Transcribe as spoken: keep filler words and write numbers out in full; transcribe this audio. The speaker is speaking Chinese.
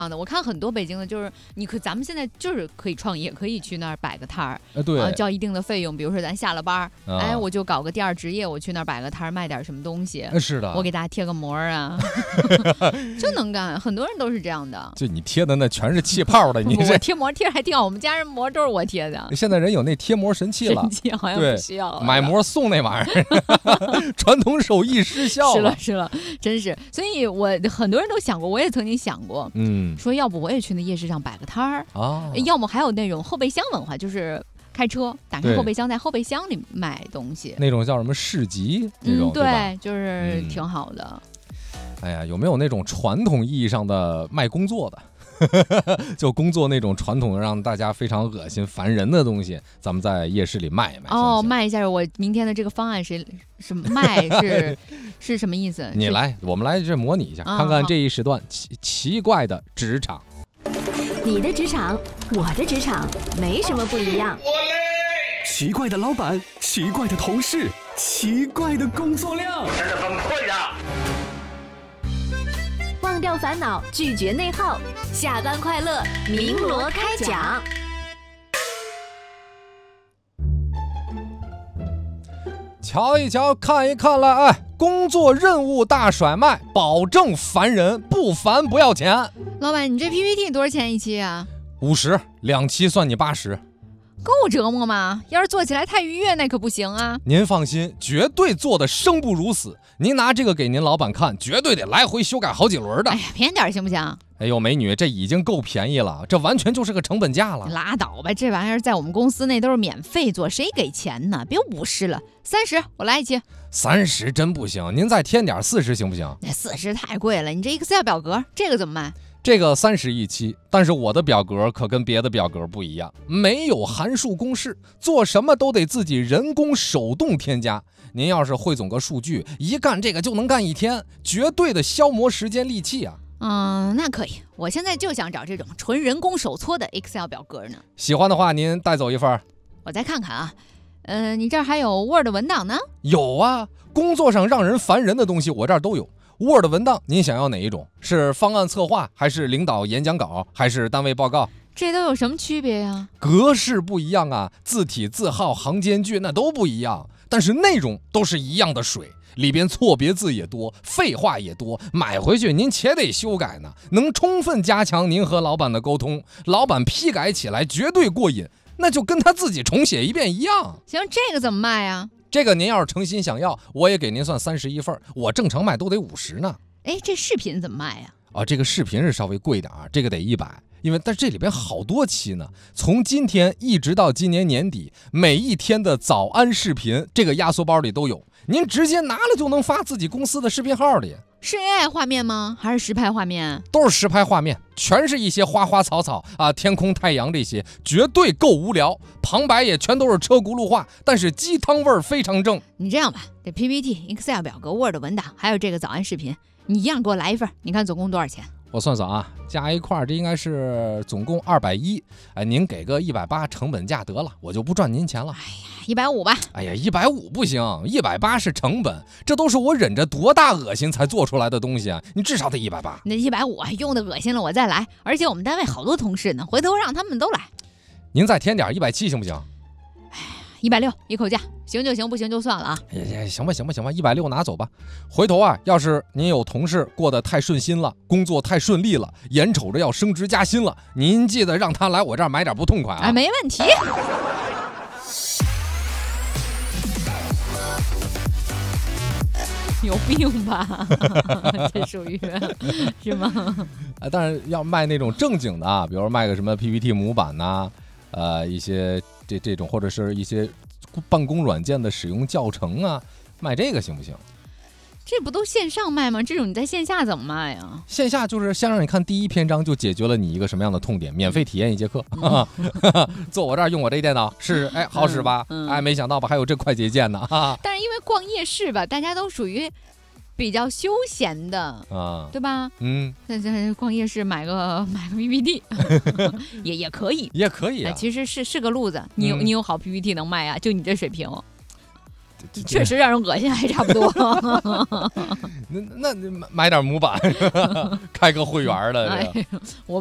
的。我看很多北京的，就是你可咱们现在就是可以创业，可以去那儿摆个摊儿， 呃，对、 啊，交一定的费用。比如说咱下了班， 啊、 哎，我就搞个第二职业，我去那儿摆个摊儿，卖点什么东西。 呃、是的， 我给大家贴个膜啊，真能干。很多人都是这样的。 就你贴的那全是气泡的，你这我贴膜贴还挺好，我们家人膜都是我贴的。 现在人有那贴膜神器了， 神器好像不需要了， 买膜送那玩意儿，传统手艺失效了。 是了是了，真是。所以我很多人都想过，我也曾经想过， 嗯， 说要不我也去那夜市上摆个摊儿啊，要么还有那种后备箱文化，就是开车打开后备箱，在后备箱里卖东西， 那种叫什么市集那种， 嗯，对，就是挺好的。 嗯哎呀，有没有那种传统意义上的卖工作的？就工作那种传统让大家非常恶心烦人的东西，咱们在夜市里卖一卖。 哦， 行行卖一下我明天的这个方案是是卖是是什么意思？ 你来，我们来这模拟一下， 啊、 看看这一时段奇奇怪的职场。 你的职场，我的职场，没什么不一样。 奇怪的老板，奇怪的同事，奇怪的工作量，真的很困扰。 忘掉烦恼，拒绝内耗，下班快乐，鸣锣开讲。 瞧一瞧，看一看了，哎，工作任务大甩卖，保证烦人，不烦不要钱。 老板，你这 P P T 多少钱一期啊？ 五十，两期算你八十。 够折磨吗？要是做起来太愉悦，那可不行啊！ 您放心，绝对做的生不如死。您拿这个给您老板看，绝对得来回修改好几轮的。 哎呀，便宜点行不行？ 哎呦，美女，这已经够便宜了，这完全就是个成本价了。 拉倒吧，这玩意儿在我们公司内都是免费做，谁给钱呢？别五十了，三十，我来一期。 三十真不行，您再添点四十行不行？ 那四十太贵了，你这 Excel 表格这个怎么卖？ 这个三十一期，但是我的表格可跟别的表格不一样，没有函数公式，做什么都得自己人工手动添加。您要是汇总个数据，一干这个就能干一天，绝对的消磨时间力气啊。 嗯，那可以，我现在就想找这种纯人工手搓的 Excel 表格呢。 喜欢的话，您带走一份。 我再看看啊，呃，你这儿还有 Word 文档呢？ 有啊，工作上让人烦人的东西我这儿都有。Word 文档，您想要哪一种？是方案策划，还是领导演讲稿，还是单位报告？ 这都有什么区别呀？ 格式不一样啊，字体、字号、行间距那都不一样，但是内容都是一样的水，里边错别字也多，废话也多，买回去您且得修改呢，能充分加强您和老板的沟通，老板批改起来绝对过瘾，那就跟他自己重写一遍一样。 行，这个怎么卖呀？ 这个您要是诚心想要，我也给您算三十一份，我正常卖都得五十呢。 哎，这视频怎么卖呀？ 啊，这个视频是稍微贵点啊，这个得一百，因为但这里边好多期呢，从今天一直到今年年底，每一天的早安视频，这个压缩包里都有，您直接拿了就能发自己公司的视频号里。 是 A I 画面吗？还是实拍画面？ 都是实拍画面，全是一些花花草草啊，天空太阳这些，绝对够无聊。旁白也全都是车轱辘话，但是鸡汤味儿非常正。 你这样吧，这 P P T、Excel 表格、Word 文档，还有这个早安视频，你一样给我来一份，你看总共多少钱？ 我算算啊，加一块这应该是总共二百一，哎，您给个一百八成本价得了，我就不赚您钱了。 哎呀，一百五吧。 哎呀，一百五不行，一百八是成本，这都是我忍着多大恶心才做出来的东西啊！你至少得一百八。 那一百五用的恶心了，我再来。而且我们单位好多同事呢，回头让他们都来。 您再添点一百七行不行？ 哎呀，一百六一口价，行就行，不行就算了啊。 哎呀，行吧行吧行吧，一百六拿走吧。回头啊，要是您有同事过得太顺心了，工作太顺利了，眼瞅着要升职加薪了，您记得让他来我这儿买点不痛快啊。 哎，没问题。有病吧？这属于是吗？ 啊，但是要卖那种正经的啊，比如卖个什么 P P T 模板呐、啊，呃，一些这这种或者是一些办公软件的使用教程啊，卖这个行不行？ 这不都线上卖吗？这种你在线下怎么卖啊？ 线下就是先让你看第一篇章就解决了你一个什么样的痛点，免费体验一节课， 嗯、 坐我这儿用我这电脑是哎好使吧？ 嗯嗯、 哎没想到吧还有这快捷键呢。 但是因为逛夜市吧，大家都属于比较休闲的啊，对吧？ 嗯， 但是逛夜市买个买个 P P T 也也可以， 也可以、啊哎。其实是是个路子，你有、嗯、你有好 P P T 能卖啊？就你这水平。 确实让人恶心，还差不多。 那那买点模板，开个会员的。哎， 我。